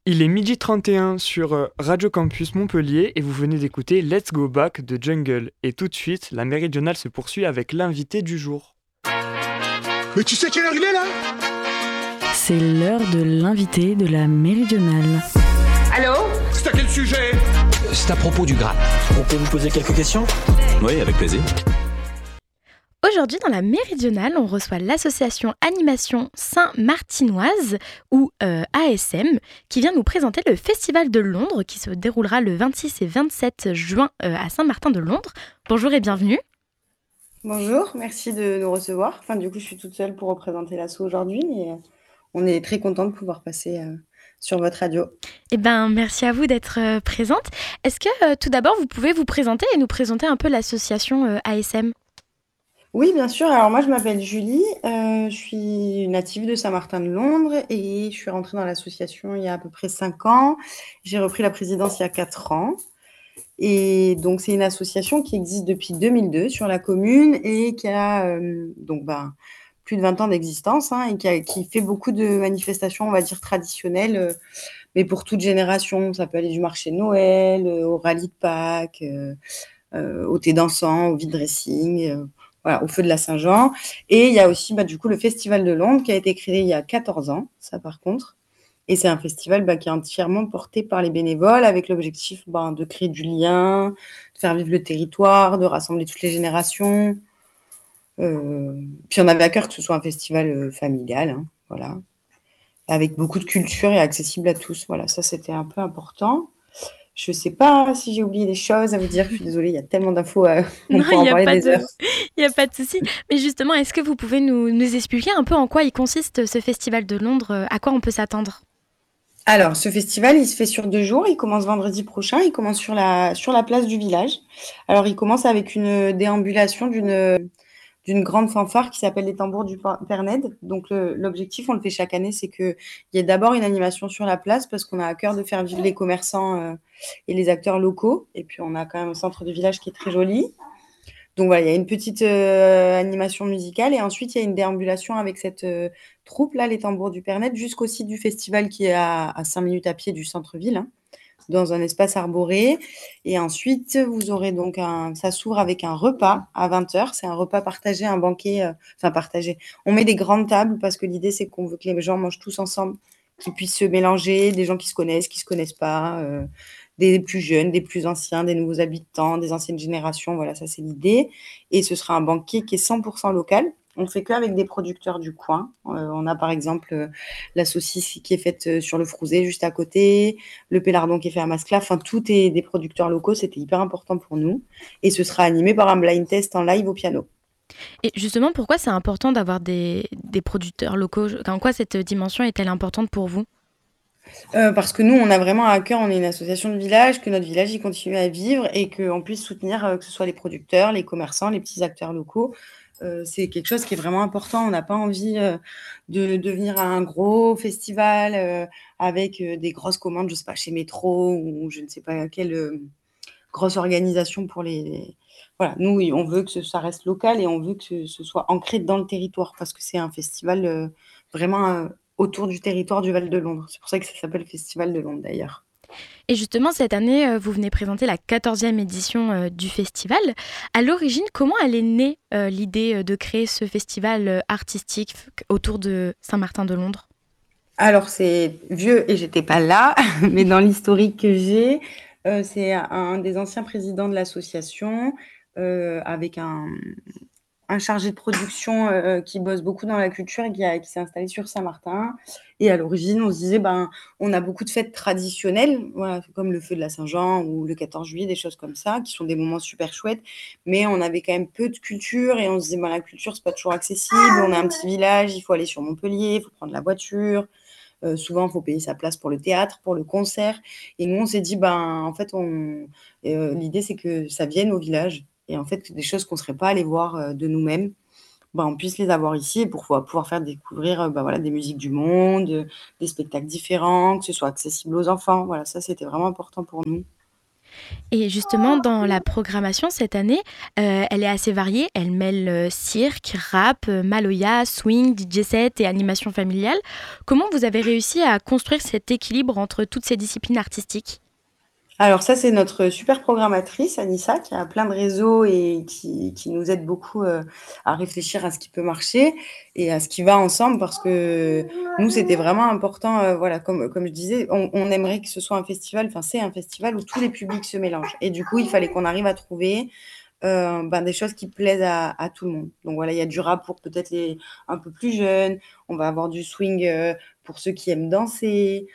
Il est 12h31 sur Radio Campus Montpellier et vous venez d'écouter Let's Go Back de Jungle. Et tout de suite, la méridionale se poursuit avec l'invité du jour. Mais tu sais quelle heure il est là? C'est l'heure de l'invité de la méridionale. Allô? C'est à quel sujet? C'est à propos du Graal. On peut vous poser quelques questions? Oui, avec plaisir. Aujourd'hui, dans la Méridionale, on reçoit l'association Animation Saint-Martinoise, ou ASM, qui vient nous présenter le Festival de Londres, qui se déroulera le 26 et 27 juin à Saint-Martin-de-Londres. Bonjour et bienvenue. Bonjour, merci de nous recevoir. Enfin, du coup, je suis toute seule pour représenter l'asso aujourd'hui, mais on est très content de pouvoir passer sur votre radio. Eh bien, merci à vous d'être présente. Est-ce que, tout d'abord, vous pouvez vous présenter et nous présenter un peu l'association ASM ? Oui, bien sûr. Alors moi, je m'appelle Julie. Je suis native de Saint-Martin-de-Londres et je suis rentrée dans l'association il y a à peu près 5 ans. J'ai repris la présidence il y a 4 ans. Et donc, c'est une association qui existe depuis 2002 sur la commune et qui a plus de 20 ans d'existence et qui fait beaucoup de manifestations, on va dire, traditionnelles, mais pour toute génération. Ça peut aller du marché de Noël, au rallye de Pâques, au thé dansant, au vide dressing, voilà, au feu de la Saint-Jean. Et il y a aussi du coup le Festival de Londres qui a été créé il y a 14 ans, ça par contre. Et c'est un festival qui est entièrement porté par les bénévoles avec l'objectif de créer du lien, de faire vivre le territoire, de rassembler toutes les générations. Puis on avait à cœur que ce soit un festival familial, voilà, avec beaucoup de culture et accessible à tous. Voilà, ça c'était un peu important. Je ne sais pas si j'ai oublié des choses à vous dire. Je suis désolée, il y a tellement d'infos. On pourrait en parler des heures. Il n'y a pas de souci. Mais justement, est-ce que vous pouvez nous expliquer un peu en quoi il consiste ce Festival de Londres? À quoi on peut s'attendre? Alors, ce festival, il se fait sur 2 jours. Il commence vendredi prochain. Il commence sur la place du village. Alors, il commence avec une déambulation d'une grande fanfare qui s'appelle les Tambours du Père Ned. Donc, l'objectif, on le fait chaque année, c'est qu'il y ait d'abord une animation sur la place parce qu'on a à cœur de faire vivre les commerçants et les acteurs locaux. Et puis, on a quand même un centre de village qui est très joli. Donc, voilà, il y a une petite animation musicale. Et ensuite, il y a une déambulation avec cette troupe-là, les Tambours du Père Ned, jusqu'au site du festival qui est à 5 minutes à pied du centre-ville, dans un espace arboré. Et ensuite, vous aurez donc ça s'ouvre avec un repas à 20h. C'est un repas partagé, un banquet, partagé. On met des grandes tables parce que l'idée, c'est qu'on veut que les gens mangent tous ensemble, qu'ils puissent se mélanger, des gens qui se connaissent pas, des plus jeunes, des plus anciens, des nouveaux habitants, des anciennes générations. Voilà, ça, c'est l'idée. Et ce sera un banquet qui est 100% local. On ne fait qu'avec des producteurs du coin. On a par exemple la saucisse qui est faite sur le Frouzet juste à côté, le pélardon qui est fait à Masclaf. Enfin, tout est des producteurs locaux. C'était hyper important pour nous. Et ce sera animé par un blind test en live au piano. Et justement, pourquoi c'est important d'avoir des producteurs locaux? En quoi cette dimension est-elle importante pour vous? Parce que nous, on a vraiment à cœur, on est une association de village, que notre village il continue à vivre et qu'on puisse soutenir que ce soit les producteurs, les commerçants, les petits acteurs locaux. C'est quelque chose qui est vraiment important. On n'a pas envie de devenir un gros festival avec des grosses commandes, je ne sais pas, chez Métro ou je ne sais pas quelle grosse organisation pour les... Voilà, nous, on veut que ça reste local et on veut que ce soit ancré dans le territoire parce que c'est un festival vraiment autour du territoire du Val de Londres. C'est pour ça que ça s'appelle Festival de Londres d'ailleurs. Et justement, cette année, vous venez présenter la 14e édition du festival. À l'origine, comment elle est née l'idée de créer ce festival artistique autour de Saint-Martin-de-Londres? Alors, c'est vieux et j'étais pas là, mais dans l'historique que j'ai, c'est un des anciens présidents de l'association avec un chargé de production qui bosse beaucoup dans la culture et qui s'est installé sur Saint-Martin. Et à l'origine, on se disait, on a beaucoup de fêtes traditionnelles, voilà, comme le feu de la Saint-Jean ou le 14 juillet, des choses comme ça, qui sont des moments super chouettes. Mais on avait quand même peu de culture et on se disait, la culture, c'est pas toujours accessible. On a un petit village, il faut aller sur Montpellier, il faut prendre la voiture. Souvent, il faut payer sa place pour le théâtre, pour le concert. Et nous, on s'est dit, en fait, l'idée, c'est que ça vienne au village. Et en fait, des choses qu'on ne serait pas allé voir de nous-mêmes, on puisse les avoir ici pour pouvoir faire découvrir des musiques du monde, des spectacles différents, que ce soit accessible aux enfants. Voilà, ça, c'était vraiment important pour nous. Et justement, dans la programmation cette année, elle est assez variée. Elle mêle cirque, rap, maloya, swing, DJ set et animation familiale. Comment vous avez réussi à construire cet équilibre entre toutes ces disciplines artistiques? Alors ça, c'est notre super programmatrice, Anissa, qui a plein de réseaux et qui nous aide beaucoup à réfléchir à ce qui peut marcher et à ce qui va ensemble parce que nous, c'était vraiment important, voilà, comme je disais, on aimerait que ce soit un festival, enfin c'est un festival où tous les publics se mélangent. Et du coup, il fallait qu'on arrive à trouver des choses qui plaisent à tout le monde. Donc voilà, il y a du rap pour peut-être les un peu plus jeunes, on va avoir du swing pour ceux qui aiment danser,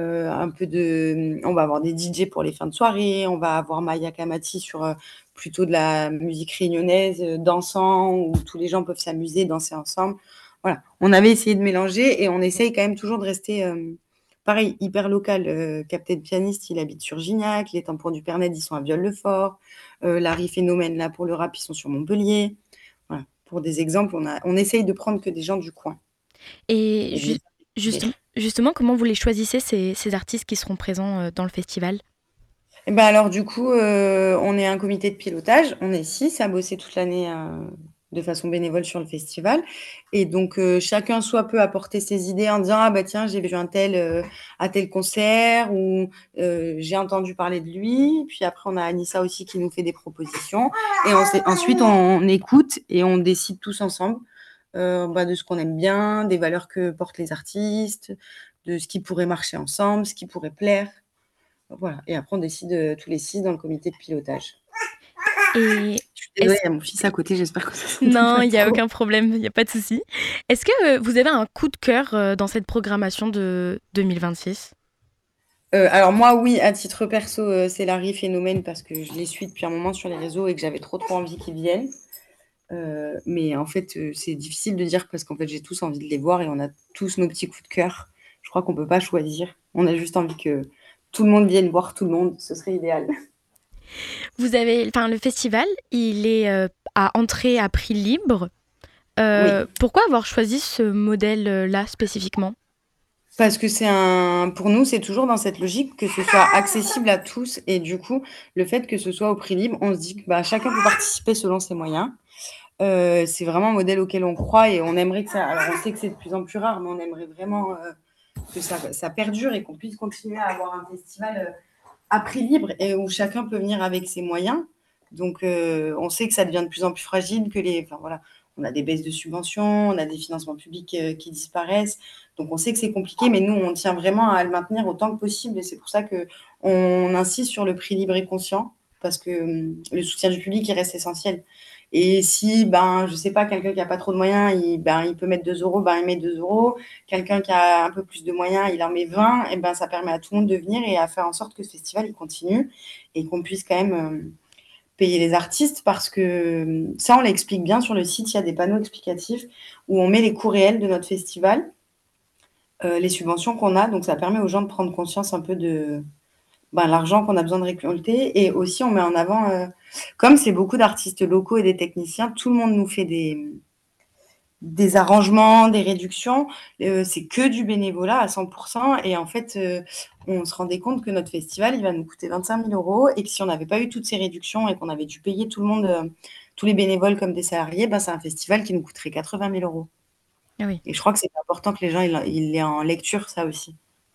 on va avoir des DJ pour les fins de soirée, on va avoir Maya Kamati sur plutôt de la musique réunionnaise, dansant, où tous les gens peuvent s'amuser, danser ensemble. Voilà, on avait essayé de mélanger et on essaye quand même toujours de rester pareil, hyper local. Captain Pianiste, il habite sur Gignac, les Tampons du Pernet, ils sont à Viol-le-Fort, Larry Phénomène, là, pour le rap, ils sont sur Montpellier. Voilà. Pour des exemples, on essaye de prendre que des gens du coin. Et Et de les faire. justement, comment vous les choisissez, ces artistes qui seront présents dans le festival? Et ben alors du coup, on est un comité de pilotage, on est 6 à bosser toute l'année de façon bénévole sur le festival. Et donc chacun soit peut apporter ses idées en disant ah bah tiens j'ai vu un tel à tel concert ou j'ai entendu parler de lui. Puis après on a Anissa aussi qui nous fait des propositions et ensuite on écoute et on décide tous ensemble de ce qu'on aime bien, des valeurs que portent les artistes, de ce qui pourrait marcher ensemble, ce qui pourrait plaire. Voilà. Et après, on décide tous les 6 dans le comité de pilotage. Et Je suis désolée, il y a mon fils à côté, j'espère que ça s'entend non, pas il n'y a trop. aucun problème, il n'y a pas de souci. Est-ce que vous avez un coup de cœur dans cette programmation de 2026? Alors moi, oui, à titre perso, c'est Larry Phénomène parce que je les suis depuis un moment sur les réseaux et que j'avais trop envie qu'ils viennent. Mais en fait, c'est difficile de dire parce qu'en fait, j'ai tous envie de les voir et on a tous nos petits coups de cœur. Je crois qu'on peut pas choisir. On a juste envie que tout le monde vienne voir tout le monde. Ce serait idéal. Le festival, il est à entrée à prix libre. Oui. Pourquoi avoir choisi ce modèle-là spécifiquement? Parce que pour nous, c'est toujours dans cette logique que ce soit accessible à tous. Et du coup, le fait que ce soit au prix libre, on se dit que chacun peut participer selon ses moyens. C'est vraiment un modèle auquel on croit et on aimerait que ça. Alors, on sait que c'est de plus en plus rare, mais on aimerait vraiment que ça perdure et qu'on puisse continuer à avoir un festival à prix libre et où chacun peut venir avec ses moyens. Donc, on sait que ça devient de plus en plus fragile, enfin, voilà, on a des baisses de subventions, on a des financements publics qui disparaissent. Donc, on sait que c'est compliqué, mais nous, on tient vraiment à le maintenir autant que possible. Et c'est pour ça qu'on insiste sur le prix libre et conscient, parce que le soutien du public, il reste essentiel. Et si, je sais pas, quelqu'un qui n'a pas trop de moyens, il peut mettre 2 euros, il met 2 euros. Quelqu'un qui a un peu plus de moyens, il en met 20. Et ça permet à tout le monde de venir et à faire en sorte que ce festival, il continue et qu'on puisse quand même payer les artistes parce que ça, on l'explique bien sur le site. Il y a des panneaux explicatifs où on met les coûts réels de notre festival, les subventions qu'on a. Donc, ça permet aux gens de prendre conscience un peu de l'argent qu'on a besoin de récolter. Et aussi, on met en avant, comme c'est beaucoup d'artistes locaux et des techniciens, tout le monde nous fait des arrangements, des réductions. C'est que du bénévolat à 100%. Et en fait, on se rendait compte que notre festival, il va nous coûter 25 000 euros et que si on n'avait pas eu toutes ces réductions et qu'on avait dû payer tout le monde, tous les bénévoles comme des salariés, c'est un festival qui nous coûterait 80 000 euros. Ah oui. Et je crois que c'est important que les gens ils l'aient en lecture, ça aussi.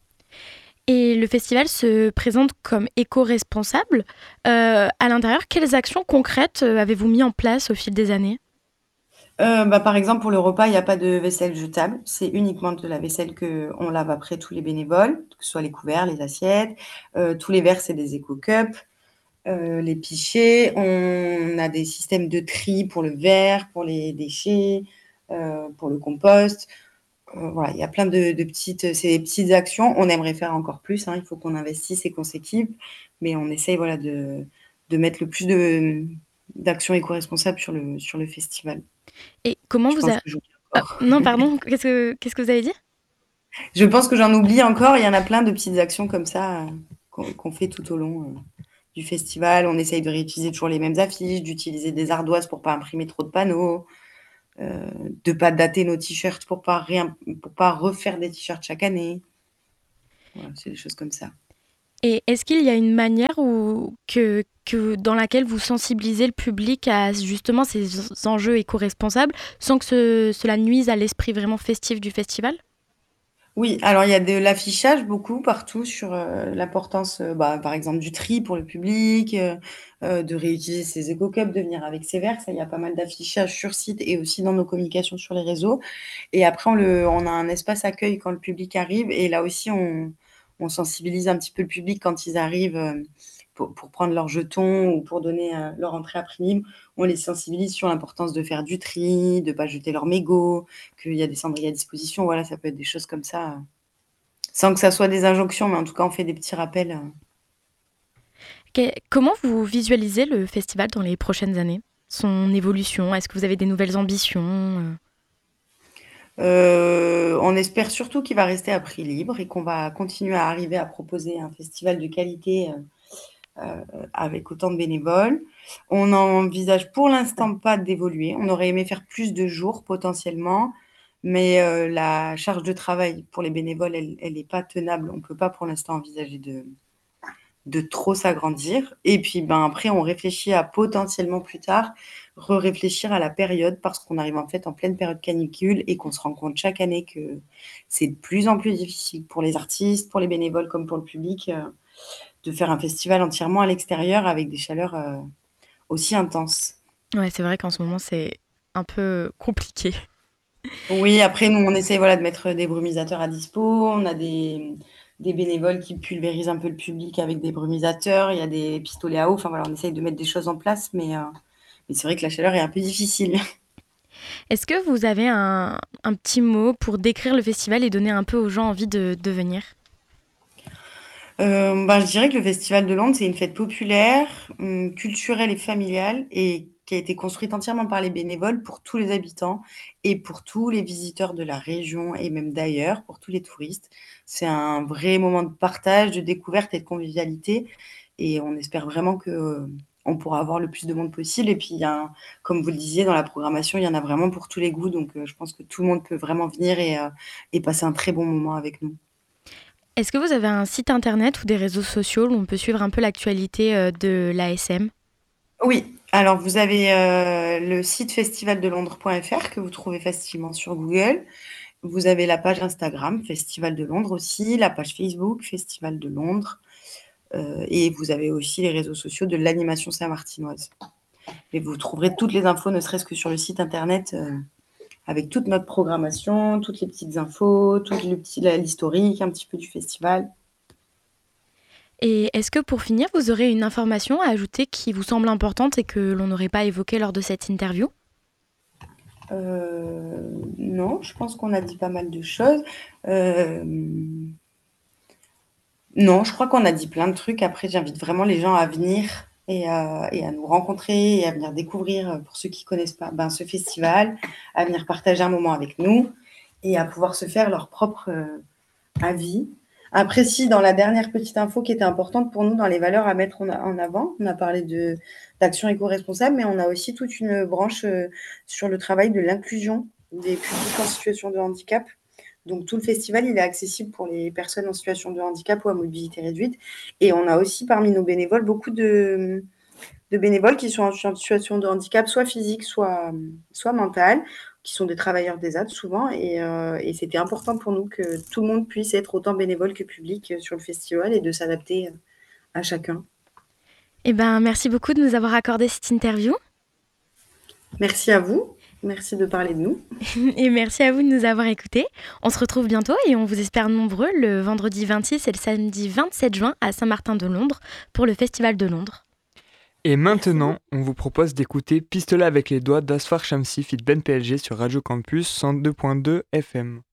Et le festival se présente comme éco-responsable. À l'intérieur, quelles actions concrètes avez-vous mis en place au fil des années? Par exemple, pour le repas, il n'y a pas de vaisselle jetable. C'est uniquement de la vaisselle qu'on lave après tous les bénévoles, que ce soit les couverts, les assiettes. Tous les verres, c'est des éco-cups. Les pichets, on a des systèmes de tri pour le verre, pour les déchets, pour le compost. Voilà, il y a plein de petites actions. On aimerait faire encore plus, il faut qu'on investisse et qu'on s'équipe, mais on essaye de mettre le plus d'actions éco-responsables sur le festival. Et comment Je vous pense a... que j'oublie encore. Non, pardon, qu'est-ce que vous avez dit? Je pense que j'en oublie encore. Il y en a plein de petites actions comme ça qu'on fait tout au long du festival. On essaye de réutiliser toujours les mêmes affiches, d'utiliser des ardoises pour pas imprimer trop de panneaux, de pas dater nos t-shirts pour pas refaire des t-shirts chaque année. Voilà, c'est des choses comme ça. Et est-ce qu'il y a une manière dans laquelle vous sensibilisez le public à justement ces enjeux éco-responsables sans que cela nuise à l'esprit vraiment festif du festival? Oui, alors il y a de l'affichage beaucoup partout sur, l'importance, par exemple du tri pour le public, de réutiliser ses éco-cups, de venir avec ses verres. Ça, il y a pas mal d'affichage sur site et aussi dans nos communications sur les réseaux et après on a un espace accueil quand le public arrive et là aussi on sensibilise un petit peu le public quand ils arrivent, pour prendre leurs jetons ou pour donner, leur entrée à prix libre. On les sensibilise sur l'importance de faire du tri, de pas jeter leurs mégots, qu'il y a des cendriers à disposition. Voilà, ça peut être des choses comme ça, sans que ça soit des injonctions, mais en tout cas, on fait des petits rappels. Comment vous visualisez le festival dans les prochaines années? Son évolution? Est-ce que vous avez des nouvelles ambitions? On espère surtout qu'il va rester à prix libre et qu'on va continuer à arriver à proposer un festival de qualité, avec autant de bénévoles. On n'envisage pour l'instant pas d'évoluer. On aurait aimé faire plus de jours potentiellement, mais la charge de travail pour les bénévoles, elle est pas tenable. On peut pas pour l'instant envisager de trop s'agrandir. Et puis, après, on réfléchit à potentiellement plus tard réfléchir à la période parce qu'on arrive en fait en pleine période canicule et qu'on se rend compte chaque année que c'est de plus en plus difficile pour les artistes, pour les bénévoles comme pour le public, de faire un festival entièrement à l'extérieur avec des chaleurs, aussi intenses. Ouais, c'est vrai qu'en ce moment, c'est un peu compliqué. Oui, après nous, on essaye, voilà, de mettre des brumisateurs à dispo. On a des bénévoles qui pulvérisent un peu le public avec des brumisateurs. Il y a des pistolets à eau. Enfin, voilà, on essaye de mettre des choses en place, mais c'est vrai que la chaleur est un peu difficile. Est-ce que vous avez un petit mot pour décrire le festival et donner un peu aux gens envie de venir? Je dirais que le Festival de Londres, c'est une fête populaire, culturelle et familiale et qui a été construite entièrement par les bénévoles pour tous les habitants et pour tous les visiteurs de la région et même d'ailleurs, pour tous les touristes. C'est un vrai moment de partage, de découverte et de convivialité et on espère vraiment que, on pourra avoir le plus de monde possible et puis il y a comme vous le disiez dans la programmation, il y en a vraiment pour tous les goûts donc je pense que tout le monde peut vraiment venir et passer un très bon moment avec nous. Est-ce que vous avez un site internet ou des réseaux sociaux où on peut suivre un peu l'actualité de l'ASM? Oui, alors vous avez, le site festivaldelondres.fr que vous trouvez facilement sur Google. Vous avez la page Instagram Festival de Londres aussi, la page Facebook Festival de Londres, et vous avez aussi les réseaux sociaux de l'animation saint-martinoise. Et vous trouverez toutes les infos, ne serait-ce que sur le site internet, avec toute notre programmation, toutes les petites infos, l'historique un petit peu du festival. Et est-ce que pour finir, vous aurez une information à ajouter qui vous semble importante et que l'on n'aurait pas évoquée lors de cette interview? Non, je pense qu'on a dit pas mal de choses. Non, je crois qu'on a dit plein de trucs. Après, j'invite vraiment les gens à venir et à nous rencontrer et à venir découvrir, pour ceux qui connaissent pas, ce festival, à venir partager un moment avec nous et à pouvoir se faire leur propre, avis. Après, si, dans la dernière petite info qui était importante pour nous, dans les valeurs à mettre en avant, on a parlé d'action éco-responsable, mais on a aussi toute une branche sur le travail de l'inclusion des publics en situation de handicap. Donc, tout le festival, il est accessible pour les personnes en situation de handicap ou à mobilité réduite. Et on a aussi parmi nos bénévoles beaucoup de bénévoles qui sont en situation de handicap, soit physique, soit mental, qui sont des travailleurs d'ESAT souvent. Et c'était important pour nous que tout le monde puisse être autant bénévole que public sur le festival et de s'adapter à chacun. Eh ben, merci beaucoup de nous avoir accordé cette interview. Merci à vous. Merci de parler de nous. Et merci à vous de nous avoir écoutés. On se retrouve bientôt et on vous espère nombreux le vendredi 26 et le samedi 27 juin à Saint-Martin-de-Londres pour le Festival de Londres. Et maintenant, on vous propose d'écouter Pistolet avec les doigts d'Asfar Shamsi feat. Ben PLG sur Radio Campus 102.2 FM.